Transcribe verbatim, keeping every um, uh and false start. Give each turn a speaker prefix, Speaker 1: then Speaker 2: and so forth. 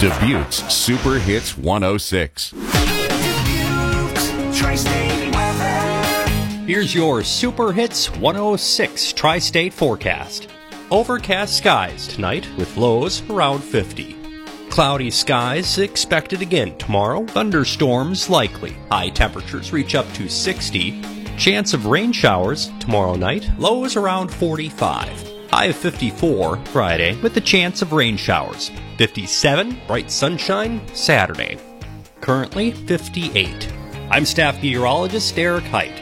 Speaker 1: Dubuque's Super Hits one oh six.
Speaker 2: Here's your Super Hits one oh six Tri-State forecast. Overcast skies tonight with lows around fifty. Cloudy skies expected again tomorrow. Thunderstorms likely. High temperatures reach up to sixty. Chance of rain showers tomorrow night. Lows around forty-five. High of fifty-four Friday with the chance of rain showers. fifty-seven, bright sunshine Saturday. Currently fifty-eight. I'm staff meteorologist Eric Height.